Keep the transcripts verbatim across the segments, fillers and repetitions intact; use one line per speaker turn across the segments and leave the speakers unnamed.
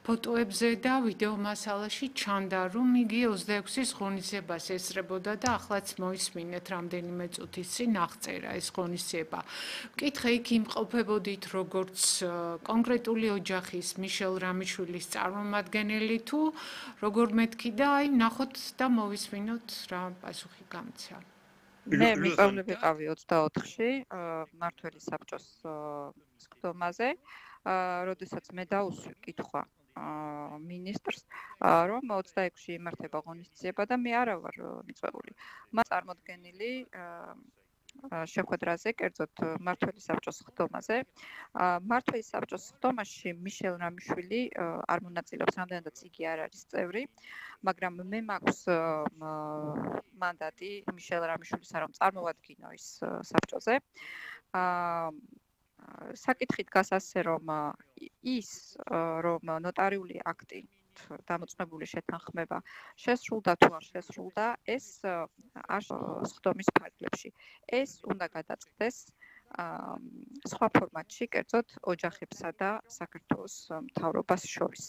ფოტოებზე და ვიდეო მასალაში ჩანდა, რომ იგი ოცდაექვსის ღონისძიებას ესწრებოდა და ახლაც მოისმინეთ რამდენიმე წუთის წინ აღწერა ეს ღონისძიება. მკითხე იქ იმყოფებოდით როგორც კონკრეტული ოჯახის მიშელ რამიშვილის წარმომადგენელი თუ როგორ მეთქი და აი ნახოთ და მოვისმინოთ რა პასუხი გამცა.
მე მიყავლე ვიყავი ოცდაოთხში მმართველი საბჭოს სხდომაზე, როდესაც მე დავუსვი კითხვა მინისტრს, რომ ოცდაექვსში იმართება ღონისძიება და მე არა ვარ მიწვეული. მას წარმოდგენილი შეხვედრაზე, კერძოდ მმართველი საბჭოს სხდომაზე. მმართველი საბჭოს სხდომაში მიშელ რამიშვილი არ მონაწილეობს, რამდენადაც იგი არ არის წევრი, მაგრამ მე მაქვს მანდატი მიშელ რამიშვილისა, რომ წარმოვადგინო ის საბჭოზე. საკითხი დგას ასე, რომ ის, რომ ნოტარიული აქტი დამოწმებული შეთანხმება შესრულდა თუ არ შესრულდა, ეს არ სხდომის ფარგლებში. ეს უნდა გადაწყდეს სხვა ფორმატში, კერძოდ ოჯახებსა და საქართველოს მთავრობას შორის.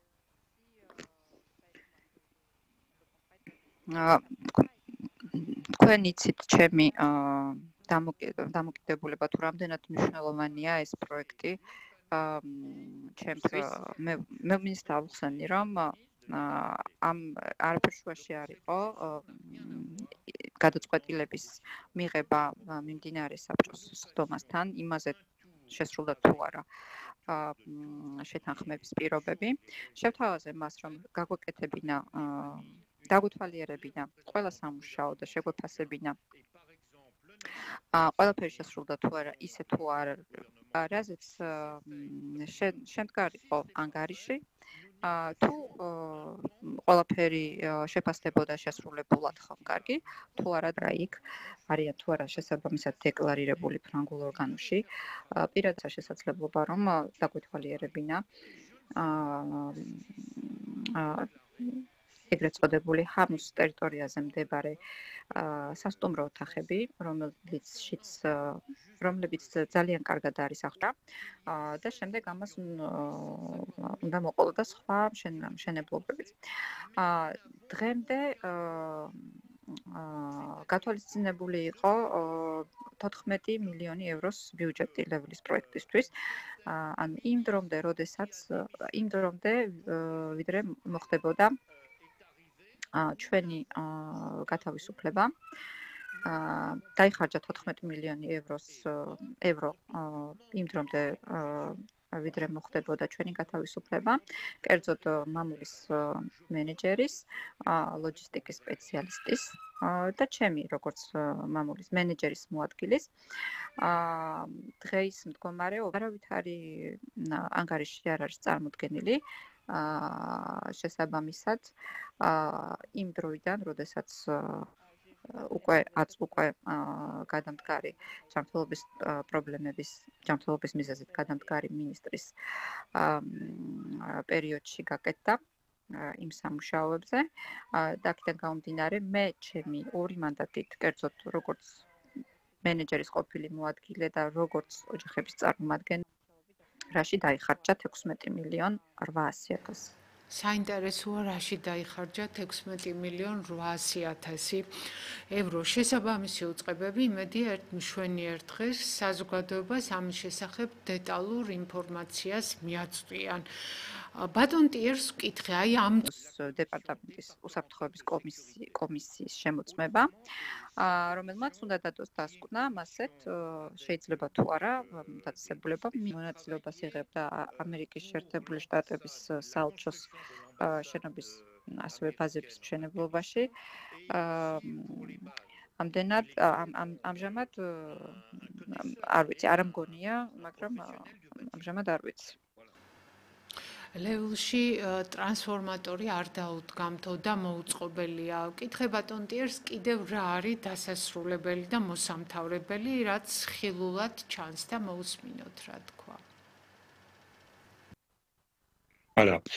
თქვენ იცით ჩემი დამოკიდებულება თუ რამდენად მნიშვნელოვანია ეს პროექტი ჩემთვის. მე მე მინდა დავხსენი, რომ ამ არაფერს შუაში არ იყო გადაწყვეტილების მიღება მიმდინარე საბჭოს სხდომასთან, იმაზე შესრულდა თუ არა შეთანხმების პირობები. შევთავაზე მას, რომ გაგვეკეთებინა, დაგვეთვალიერებინა ყველა სამუშაო და შეგვეფასებინა ყველაფერი შესრულდა თუ არა, ისე თუ არა, რაზეც შემდგარიყო ანგარიში, თუ ყველაფერი შეფასდებოდა შესრულებულად ხომ-კარგი, თუ არა და იქ არიან თუ არა შესაბამისად დეკლარირებული ფრანგულ ორგანოში, პირადად შესაძლებლობა, რომ დაგვეთვალიერებინა ეგრეთ წოდებული ჰამუს ტერიტორიაზე მდებარე სასტუმრო ოთახები, რომლებიც რომლებიც ძალიან კარგად არის აღჭა და შემდეგ ამას უნდა მოყოლოდა სხვა მშენებლობებიც. დღემდე გათვალისწინებული იყო თოთხმეტი მილიონი ევროს ბიუჯეტი ლევლის პროექტისთვის. ანუ იმ დრომდე, როდესაც იმ დრომდე ვიდრე მოხდებოდა ჩვენი გათავისუფლება, დაიხარჯა თოთხმეტი მილიონი ევროს ევრო იმ დრომდე ვიდრე მოხდებოდა ჩვენი გათავისუფლება, კერძოდ მამულის მენეჯერის, ლოჯისტიკის სპეციალისტის და ჩემი როგორც მამულის მენეჯერის მოადგილის. დღეის მდგომარეობა არავითარი ანგარიში არ არის წარმოდგენილი. შესაბამისად იმ დროიდან, როდესაც უკვე აც უკვე გადამდგარი ჯანმრთელობის პრობლემების, ჯანმრთელობის მიზეზით გადამდგარი მინისტრის პერიოდში გაკეთდა იმ სამუშაოებზე. და აქედან გამომდინარე, მე ჩემი ორი მანდატით, კერძოდ როგორც მენეჯერის ყოფილი მოადგილე და როგორც ოჯახების წარმომადგენელი, რაში დაიხარჯა ექვსმეტი მილიონ რვაასი ათასი.
საინტერესოა, რაში დაიხარჯა ექვსმეტი მილიონ რვაასი ათასი ევრო. შესაბამისი უწყებები, იმედია, ერთ მშვენიერ დღეს საზოგადოებას ამის შესახებ დეტალურ ინფორმაციას მიაწვდიან. ბატონ ტიერს ვკითხე, აი ამ
დეპარტამენტის უსაფრთხოების კომისიის შემოწმება, რომელმაც უნდა დადოს დასკვნა მასეთ შეიძლება თუ არა დაწესებულება მონაწილეობას იღებდა ამერიკის შეერთებული შტატების საელჩოს შენობის ასევე ბაზების მშენებლობაში. ამდენად ამჟამად არ ვიცი, არ მგონია, მაგრამ ამჟამად არ ვიცი.
ლევილში ტრანსფორმატორი არ დაუდგამთო და მოუწყობელია. ვკითხე ბატონ ტიერს, კიდევ რა არის დასასრულებელი და მოსამთავრებელი, რაც ხილულად ჩანს და მოусმინოთ რა თქვა.
არა